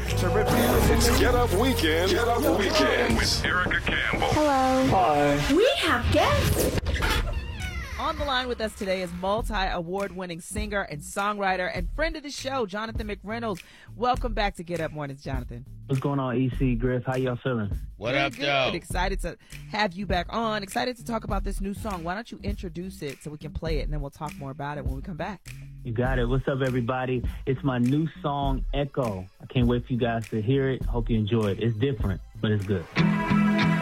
To reveal it's Get Up Weekend. Get Up Weekend with Erica Campbell. Hello. Hi. We have guests. On the line with us today is multi-award-winning singer and songwriter and friend of the show, Jonathan McReynolds. Welcome back to Get Up Mornings, Jonathan. What's going on, EC Griff? How y'all feeling? What up, though? Excited to have you back on. Excited to talk about this new song. Why don't you introduce it so we can play it, and then we'll talk more about it when we come back. You got it. What's up, everybody? It's my new song, Echo. I can't wait for you guys to hear it. Hope you enjoy it. It's different, but it's good.